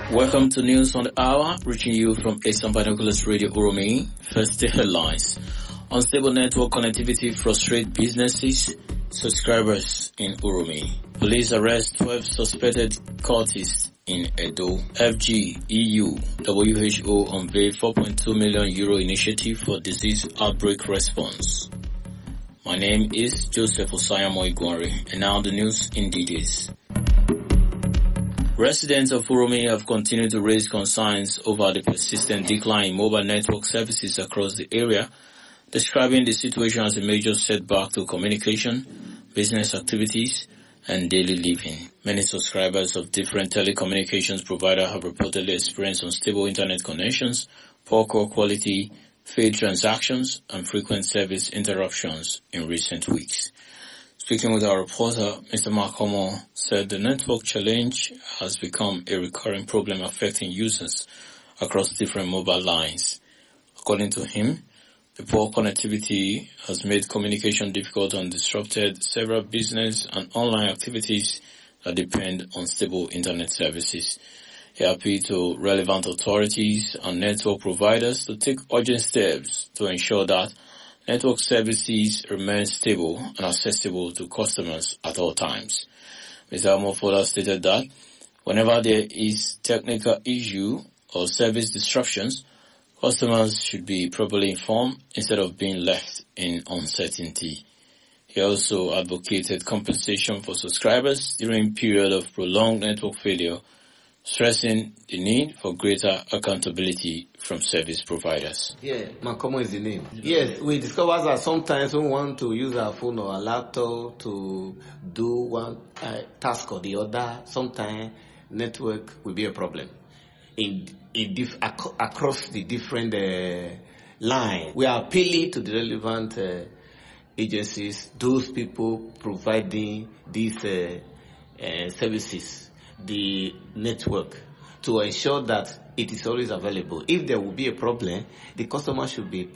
Welcome to News on the Hour, reaching you from Eastern Binoculars Radio Uromi. First, the headlines. Unstable network connectivity frustrates businesses, subscribers in Uromi. Police arrest 12 suspected cultists in Edo. FG, EU, WHO unveil €4.2 million initiative for disease outbreak response. My name is Joseph Osayamo Igwari, and now the news in details. Residents of Uromi have continued to raise concerns over the persistent decline in mobile network services across the area, describing the situation as a major setback to communication, business activities, and daily living. Many subscribers of different telecommunications providers have reportedly experienced unstable internet connections, poor call quality, failed transactions, and frequent service interruptions in recent weeks. Speaking with our reporter, Mr. Makomo said the network challenge has become a recurring problem affecting users across different mobile lines. According to him, the poor connectivity has made communication difficult and disrupted several business and online activities that depend on stable internet services. He appealed to relevant authorities and network providers to take urgent steps to ensure that network services remain stable and accessible to customers at all times. Mr. Amo further stated that whenever there is technical issue or service disruptions, customers should be properly informed instead of being left in uncertainty. He also advocated compensation for subscribers during period of prolonged network failure, stressing the need for greater accountability from service providers. Yeah, Makomo is the name. Yes, we discovered that sometimes we want to use our phone or a laptop to do one task or the other. Sometimes network will be a problem across the different line. We are appealing to the relevant agencies, those people providing these services, the network, to ensure that it is always available. If there will be a problem, the customer should be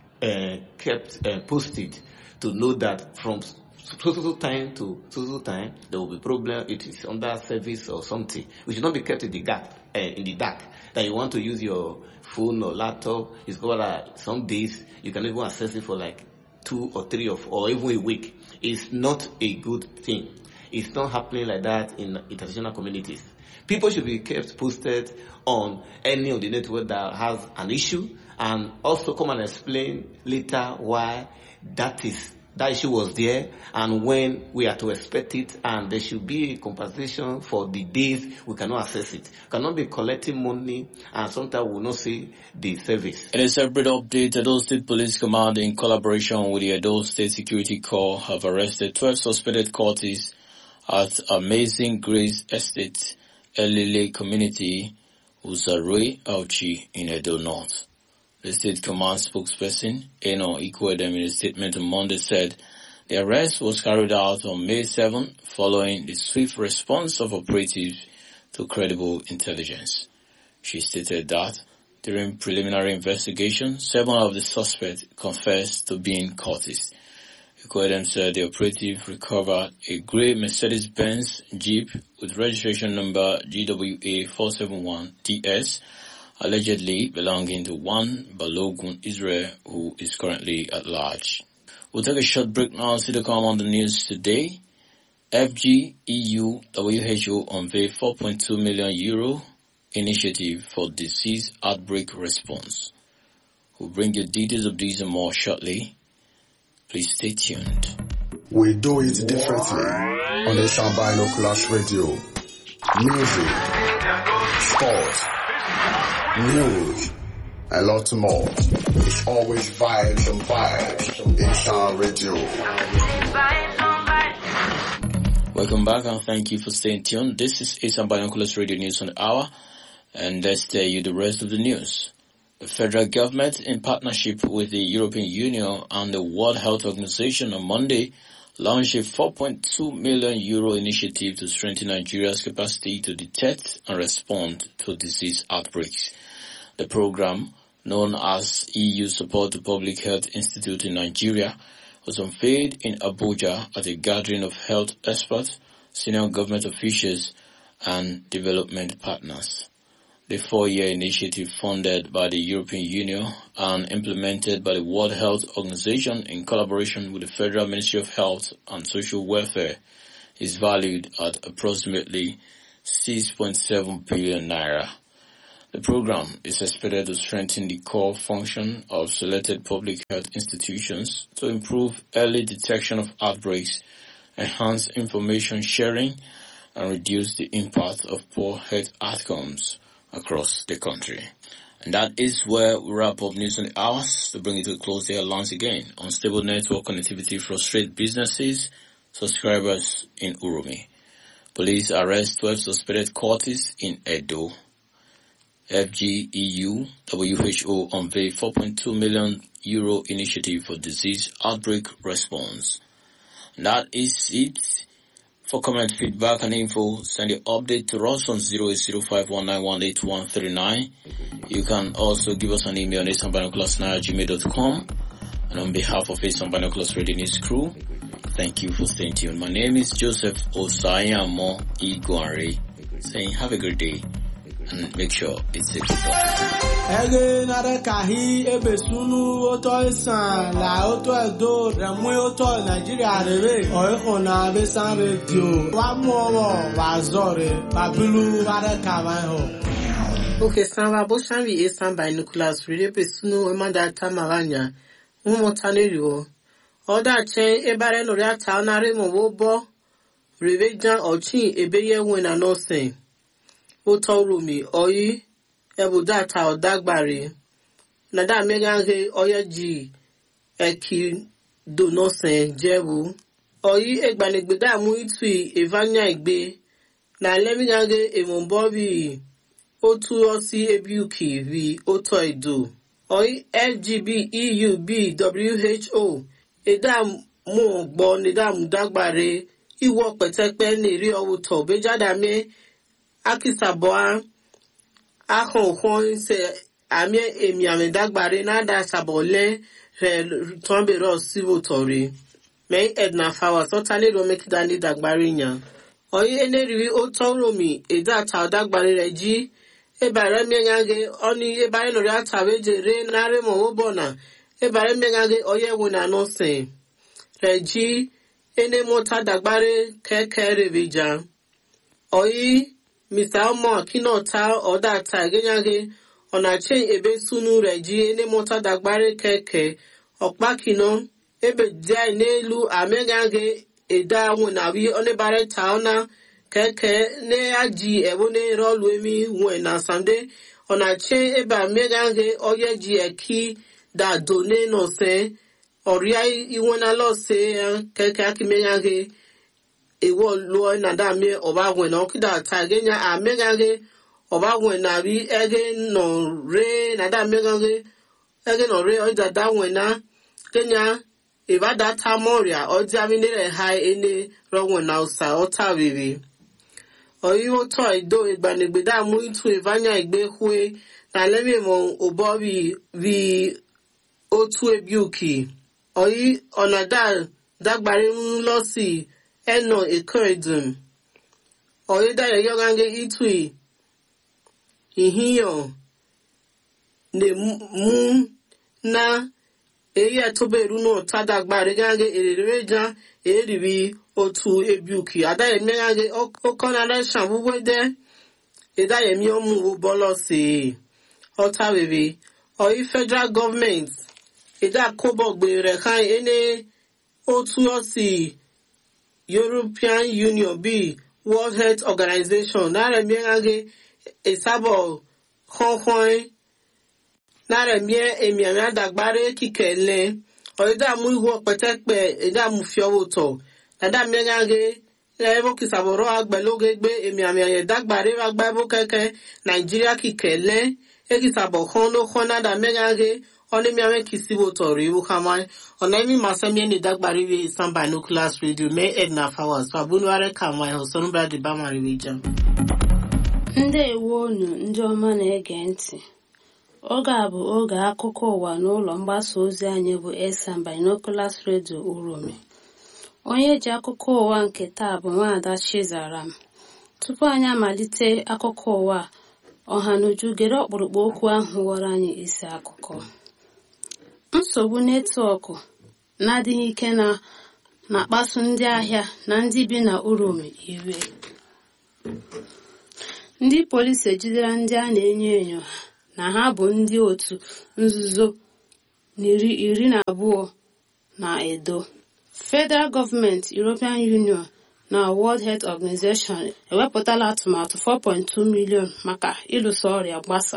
kept posted to know that from so time to so time there will be problem. It is under service or something. We should not be kept in the dark. That you want to use your phone or laptop. It's got that some days you can even access it for like 2 or 3 or even a week. It's not a good thing. It's not happening like that in international communities. People should be kept posted on any of the network that has an issue, and also come and explain later why that issue was there and when we are to expect it, and there should be a compensation for the days we cannot access it. We cannot be collecting money and sometimes we will not see the service. In a separate update, Edo State Police Command, in collaboration with the Edo State Security Corps, have arrested 12 suspected cultists at Amazing Grace Estate, Elile Community, Uzarui, Auchi, in Edo North. The State Command spokesperson, Eno Ikwedem, in a statement on Monday said the arrest was carried out on May 7 following the swift response of operatives to credible intelligence. She stated that during preliminary investigation, 7 of the suspects confessed to being cultists. Ikwedem said the operative recovered a grey Mercedes-Benz Jeep with registration number GWA 471TS, allegedly belonging to one Balogun Israel, who is currently at large. We'll take a short break now. See the come on the news today. FG, EU, WHO unveil €4.2 million initiative for disease outbreak response. We'll bring you details of these and more shortly. Please stay tuned. We do it differently on Eastern Binoculars Radio. Music, sports, news, a lot more. It's always vibes and vibes. Eastern Radio. Welcome back and thank you for staying tuned. This is Eastern Binoculars Radio News on the Hour, and let's tell you the rest of the news. The federal government, in partnership with the European Union and the World Health Organization, on Monday launched a €4.2 million initiative to strengthen Nigeria's capacity to detect and respond to disease outbreaks. The program, known as EU Support to Public Health Institute in Nigeria, was unveiled in Abuja at a gathering of health experts, senior government officials, and development partners. the 4-year initiative funded by the European Union and implemented by the World Health Organization in collaboration with the Federal Ministry of Health and Social Welfare is valued at approximately 6.7 billion naira. The program is expected to strengthen the core function of selected public health institutions to improve early detection of outbreaks, enhance information sharing, and reduce the impact of poor health outcomes across the country. And that is where we wrap up News on the Hours. To bring it to a close here once again, unstable network connectivity frustrates businesses, subscribers in Uromi. Police arrest 12 suspected cultists in Edo. FGEU WHO unveil €4.2 million initiative for disease outbreak response. And that is it. For comment, feedback, and info, send your update to us on 08051918139. You can also give us an email on asanbinoculars@gmail.com. And on behalf of Asan Binoculars Radio News crew, thank you for staying tuned. My name is Joseph Osayamo Igwari, saying have a good day and make sure it's a good day. Ege nare kahi ebe sunu oto isan la oto edo remwe oto Nigeria rebe oiko na Besan Radio wa muowo wa zore babilu ware kawaho. Okay, Samba Boshanvi Asan Binoculars Radio Pesunu Emanda Tamaranya Umotaneriwo Oda Chen Ebare Noria Taunare Mobo Revejan Ochin Ebeye Wena no sen Otorumi Oyi Ebudata Odagbari Nada Megange Oyaji Eki Do no sen Jebu Oyi Egbanegbeda Muitui Evanya Igbe Na Lemigange Emombobi Otu Osi Ebuki Vi Oto Edo Oyi FGB EUB WHO Eda Mo Gbo Neda Mudagbare Iwo Petekpe Neri Owuto Bejadame Akisaboa Akon se Ame Emi Amedagbare Nada Sabole Tombero Sivotori May Edna Fawa Sotani Romekidani Dagbarinya Oyi Eneriwi Otoromi Eda Taudagbare Reji Ebare Megage Oni Ebare Noria Taveje Re Nare Mohobona Ebare Megage Oye Wuna no se Reji Ene Mota Dagbare Keke Revija Oyi Mr. Omo Kinota Oda Tagenyage Onache Ebe Sunu Reji Ene Mota Dagbare Keke Okpakino Ebe Jai Nelu Amegage Eda Wunawi Onebare Taona Keke ne aji ebone rolwemi wena sande onache eba megange oyeji eki da done no se oria iwona lo se keke akimegange ewo lo na da me oba wena okida tagenya amegange oba wena bi ege no re na da megange ege no re oida da wena kenya eba data moria oja minere hai ene ro wena usa otawiwi Oyi oto Edo Egbanegbeda Muitu Evanya Igbehue na lemi mo obobi vi otu ebiuki. Oyi onada dagbare nlosi eno ekeredum. Oyi da yogange itui ihiyo ne mu na eye toberu no tadagbare gange erereja eribi otu ebiuki adaye megage okonara shanwuwede edaye mi omu bolosi otawebe oyi federal government eda kobogbe rekan ene otu osi European Union bi World Health Organization nare megage esabo khonkhon nare mie emiamia dagbare kikele oida mu iwo petekpe eda mu fiowoto Nada megage levo kisaboro agbeloge gbe emiamia dagbare agbabo keke Nigeria kikele ekisabo khono khona da megage oni miame kisiwoto ri ukama onemi masemi ni dagbare we Asan Binoculars Radio me Edna Fawa so abunware kama hosonbra de bamari weja Ndewo nu ndị ọma na-ege ntị. Oge a bụ oge akụkọ ụwa n'ụlọ mgbasa ozi anyị bụ Asan Binoculars Radio Uromi. Onye ji akụkọ ụwa nke taa bụ Nwaada Chizaram. Tupu anyị amalite akụkọ ụwa, ọhanuju gere ọkpụrụkpụ okwu ahụ ghọrọ anyị isi akụkọ. Nsogbu netwọkụ na-adịghị ike na-akpasu ndị ahịa na ndị bi na Uromi iwe. Ndị polisi ejidela ndị a na-enyo enyo na ha bụ ndị otu nzuzo 12 na Edo. Federal Government, European Union na World Health Organization ewepụtala atụmatụ 4.2 million maka ịlụso ọrịa gbasa.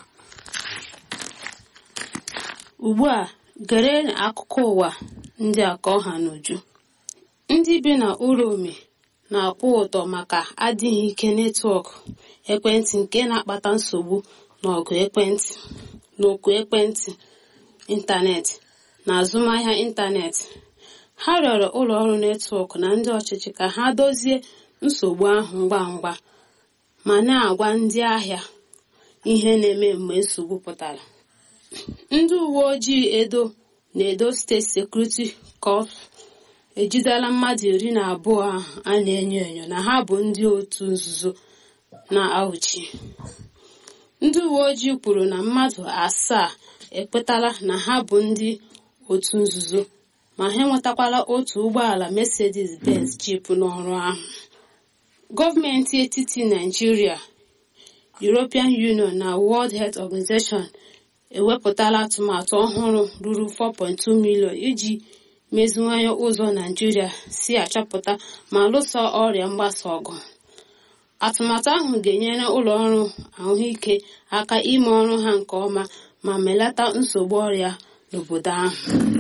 Ugbu a gere akụkọ ụwa ndị a ka ọha n'uju. Ndị bi na Uromi na-akwụ ụtọ maka adịghị ike netwọk ekwentị nke na-akpata nsogbu n'oku ekwentị ịntanetị na azụmahịa ịntanetị. Ha rịọrọ ụlọ ọrụ netwọk na ndị ọchịchị ka ha dozie nsogbu ahụ ngwa ngwa ma na-agwa ndị ahịa ihe na-eme mgbe nsogbu pụtara. Ndị uwe ojii Edo na Edo State Security Corps ejidela mmadụ 12 ahụ a na-enyo enyo na ha bụ ndị otu nzuzo na Auchi. Ndị uwe ojii kwuru na mmadụ 7 ekwetala na ha bụ ndị otu nzuzo ma ha enwetakwala otu ụgbọala Mercedes-Benz Jeep n'ọrụ ahụ. Gọọmenti etiti Nigeria, European Union na World Health Organization ewepụtala atụmatụ ọhụrụ ruru 4.2 million iji meziwanye ụzọ Nigeria si achọpụta ma lụso ọrịa mgbasa ọgụ. Atụmatụ ahụ ga-enyere ụlọ ọrụ ahụike aka ime ọrụ ha nke ọma ma melata nsogbu ọrịa n'obodo ahụ.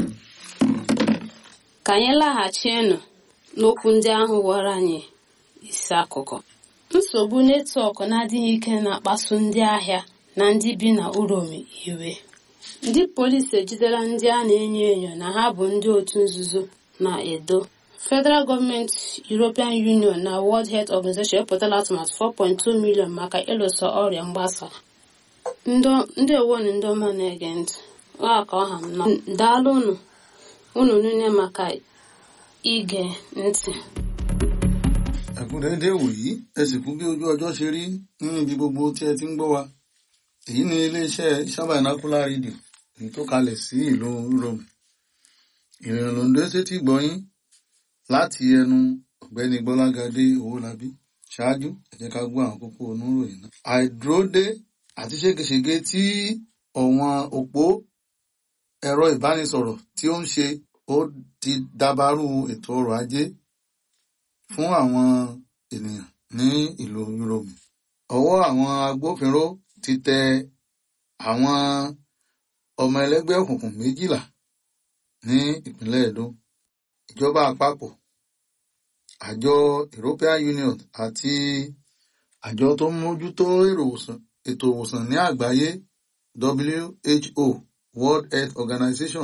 Ka anyị laghachienụ n'okwu ndị ahụ ghọrọ anyị isi akụkọ. Nsogbu netwọk na-adịghị ike na-akpasu ndị ahịa na ndị bi na Uromi iwe. Ndị polisi ejidela ndị a na-enyo enyo na ha bụ ndị otu nzuzo na Edo. Federal Government, European Union na World Health Organization epụtala atụmatụ 4.2 million maka ịlụso ọrịa mgbasa. Ndị ewonu ndị ọma na-ege ntị, ka ọha m na daalụ unu niile maka ige ntị. Ẹ̀kúnrẹ́dẹ́ wòyí ẹ sì kú bí ojú ọjọ́ ṣe rí nínú ibi gbogbo tí ẹ ti ń gbọ́ wa. Èyí ni iléeṣẹ́ Binocular Radio èyí tó kalẹ̀ sí ìlú Uromi. Ìrìn Lòndó sétí gbọ́yìn láti ẹnu ọ̀gbẹ́ni Gbọ́lágadé Owólabí. Ṣáájú ẹ jẹ́ ká gbọ́ àwọn kókó oníròyìn náà. Àìdúródé àti ségesège tí ọ̀wọ́n òpó ẹ̀rọ ìbánisọ̀rọ̀ tí ó ń ṣe ó ti dàbàrú ètò ọrọ̀ ajé fún àwọn ènìyàn ní ìlú Uromi. Ọwọ́ àwọn agbófinró ti tẹ àwọn ọmọ ẹlẹ́gbẹ́ òkùnkùn 12 ní ìpínlẹ̀ Edo. Ìjọba àpapọ̀, àjọ European Union àti àjọ tó ń mójútó ètò ìwòsàn ní àgbáyé WHO, World Health Organization,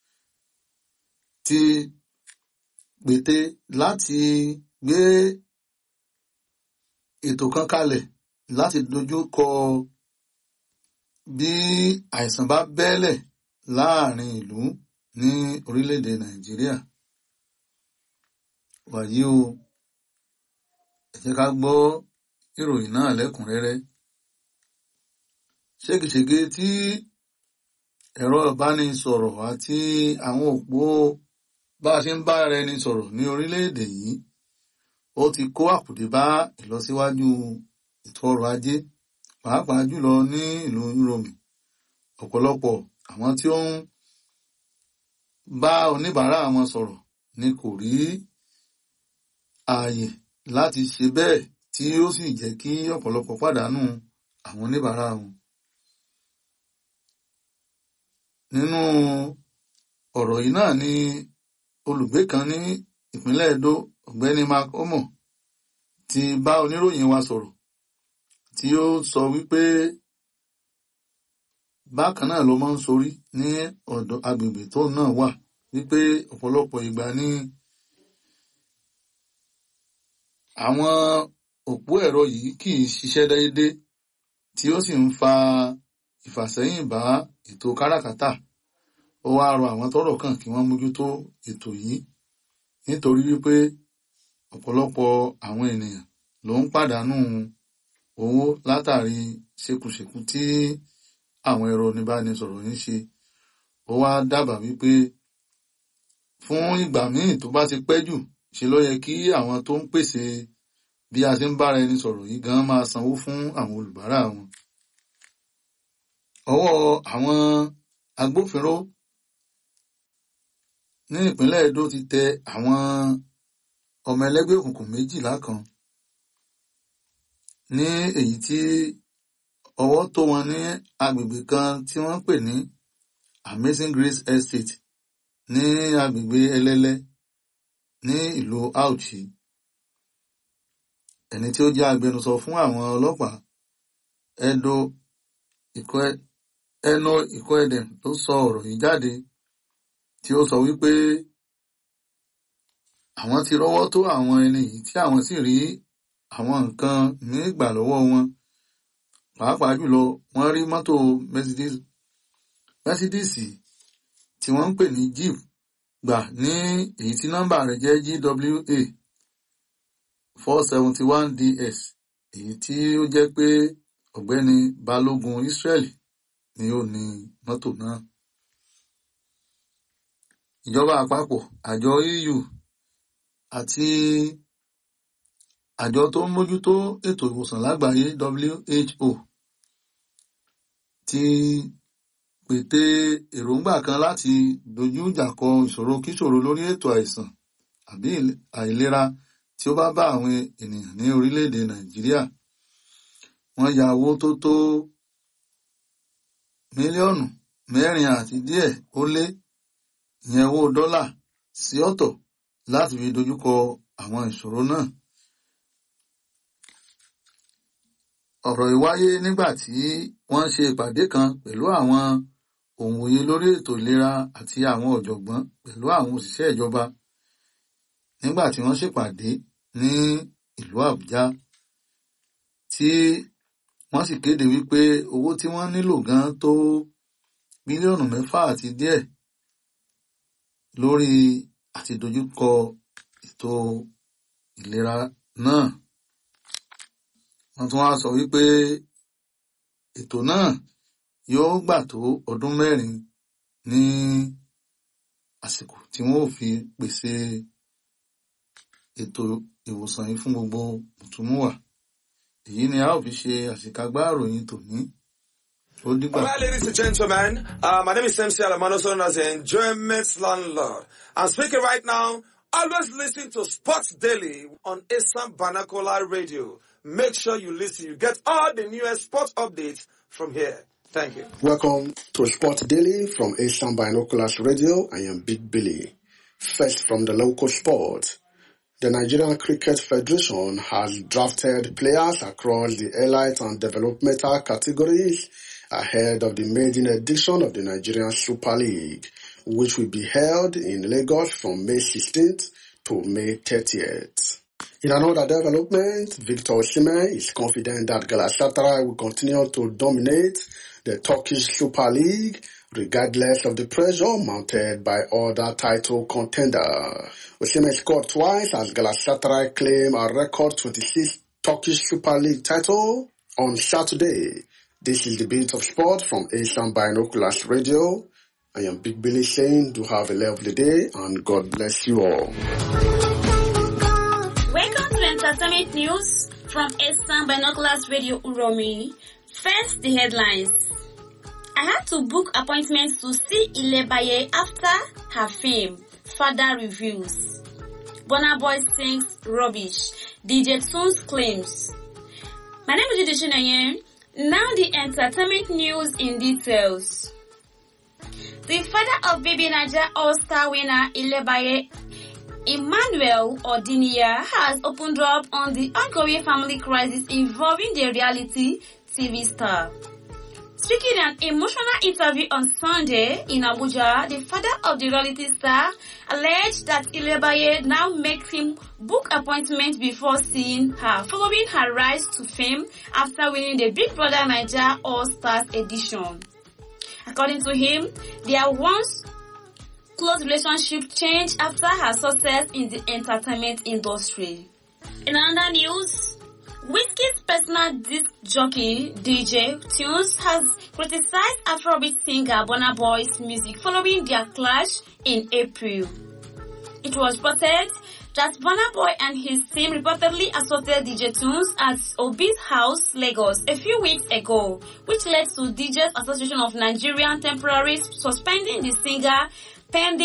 ti gbète láti gbé ètò kan kalẹ̀ láti dojú kọ bí àìsàn bá bẹ́lẹ̀ láàrin ìlú ní orílẹ̀-èdè Nàìjíríà. Wàyí o, ẹ jẹ́ ká gbọ́ ìròyìn náà lẹ́kùnrẹ́rẹ́. Ségesège tí ẹ̀rọ ìbánisọ̀rọ̀ àti àwọn òpó bá a ṣe ń bá ara ẹni sọ̀rọ̀ ní orílẹ̀-èdè yìí ó ti kó àkùdé bá ìlọsíwájú ètò ọrọ̀ ajé, pàápàá jùlọ ní ìlú Uromi. Ọ̀pọ̀lọpọ̀ àwọn tí ó ń bá oníbàárà wọn sọ̀rọ̀ ni kò rí ààyè láti ṣe bẹ́ẹ̀, tí ó sì jẹ́ kí ọ̀pọ̀lọpọ̀ pàdánù àwọn oníbàárà wọn. Nínú ọ̀rọ̀ yìí náà ni olùgbé kan ní ìpínlẹ̀ Edo, ọ̀gbẹ́ni Mark Omo, ti bá oníròyìn wa sọ̀rọ̀, tí ó sọ wípé bákan náà ló máa ń sorí ní ọ̀dọ̀ agbègbè tó náà wà, wípé ọ̀pọ̀lọpọ̀ ìgbà ní àwọn òpó ẹ̀rọ yìí kì í ṣiṣẹ́ déédéé, tí ó sì ń fa ìfàsẹ́yìn bá ètò káràkátà. Ó wá rọ àwọn tọ́rọ̀ kàn kí wọ́n mójútó ètò yìí, nítorí wípé ọ̀pọ̀lọpọ̀ àwọn ènìyàn ló ń pàdánù owó látàrí ṣekúṣekú tí àwọn ẹ̀rọ oníbánisọ̀rọ̀ ń ṣe. Ó wá dábàá wípé fún ìgbà míì tó bá ti pẹ́ jù ṣe ló yẹ kí àwọn tó ń pèsè bí a ṣe ń bára ẹni sọ̀rọ̀ yìí gan máa sanwó fún àwọn olùbárà wọn. Ọwọ́ àwọn agbófinró ní ìpínlẹ̀ Edo ti tẹ àwọn ọmọ ẹlẹ́gbẹ́ òkùnkùn 12 kan ní èyí tí ọwọ́ tó wọn ní agbègbè kan tí wọ́n pè ní Amazing Grace Estate ní agbègbè Ẹlẹ́lẹ́ ní ìlú Auchi. Ẹni tí ó jẹ́ agbẹnusọ fún àwọn ọlọ́pàá Edo Ikoedem ló sọ ọ̀rọ̀ yìí jáde, tí ó sọ wípé àwọn ti rọ́wọ́ tó àwọn ẹni yìí tí àwọn sì rí àwọn nǹkan ní ìgbà lọ́wọ́ wọn. Pàápàá jùlọ wọ́n rí mọ́tò Mercedes tí wọ́n ń pè ní Jeep gbà ní èyí tí nọ́mbà rẹ̀ jẹ́ GWA 471DS, èyí tí ó jẹ́ pé ọ̀gbẹ́ni Balógun Israeli ni ó ní mọ́tò náà. Ìjọba àpapọ̀, àjọ EU àti àjọ tó ń mójútó ètò ìwòsàn lágbàáyé WHO ti pète èròǹgbà kan láti dojú ìjà kọ ìṣòro kíṣòro lórí ètò àìsàn àbí àìlera tí ó bá bá àwọn ènìyàn ní orílẹ̀-èdè Nàìjíríà. Wọ́n ya owó tó tó mílíọ̀nù 4 àti díẹ̀ ó lé ìyẹn owó dọ́là sí ọ̀tọ̀ láti fi dojúkọ àwọn ìṣòro náà. Ọ̀rọ̀ yìí wáyé nígbà tí wọ́n ṣe ìpàdé kan pẹ̀lú àwọn òǹwòye lórí ètò ìlera àti àwọn ọ̀jọ̀gbọ́n pẹ̀lú àwọn òṣìṣẹ́ ìjọba nígbà tí wọ́n ṣèpàdé ní ìlú Àbújá, tí wọ́n sì kéde wípé owó tí wọ́n nílò gan tó mílíọ̀nù 6 àti díẹ̀ lórí àti dojúkọ ètò ìlera náà. Wọ́n tún wá sọ wípé ètò náà yóò gbà tó ọdún 4 ní àsìkò tí wọ́n ò fi pèsè ètò ìwòsàn yìí fún gbogbo mùtúmùwà. Èyí ni a ó fi ṣe àṣekágbá ìròyìn tòní. Ó dìgbà. All right, ladies and gentlemen, my name is MC Alamano, known as the Enjoyment Landlord. I'm speaking right now. Always listen to Sports Daily on Assam Binocular Radio. Make sure you listen. You get all the newest sports updates from here. Thank you. Welcome to Sports Daily from Assam Binoculars Radio. I am Big Billy. First from the local sport. The Nigerian Cricket Federation has drafted players across the elite and developmental categories ahead of the maiden edition of the Nigerian Super League, which will be held in Lagos from May 16th to May 30th. In another development, Victor Osimhen is confident that Galatasaray will continue to dominate the Turkish Super League regardless of the pressure mounted by other title contenders. Osimhen scored twice as Galatasaray claimed a record 26 Turkish Super League title on Saturday. This is the Beat of Sport from Asian Binoculars Radio. I am Big Billy saying do have a lovely day and God bless you all. Welcome to Entertainment News from Asian Binoculars Radio Uromi. First, the headlines. I had to book appointments to see Ilebaye after her fame. Father reviews. Burna Boy sings rubbish. DJ Tunes claims. My name is Jide Shinayen. Now the entertainment news in details. The father of Baby Naija All-Star winner Ilebaye, Emmanuel Odinia, has opened up on the ongoing family crisis involving the reality TV star. Speaking in an emotional interview on Sunday in Abuja, the father of the reality star alleged that Ilebaye now makes him book appointments before seeing her, following her rise to fame after winning the Big Brother Naija All-Stars edition. According to him, their once close relationship changed after her success in the entertainment industry. In other news, Whiskey's personal disc jockey, DJ Tunes, has criticized Afrobeat singer Burna Boy's music following their clash in April. It was reported that Burna Boy and his team reportedly assaulted DJ Tunes at Obi's House, Lagos, a few weeks ago, which led to DJs Association of Nigerian temporarily suspending the singer pending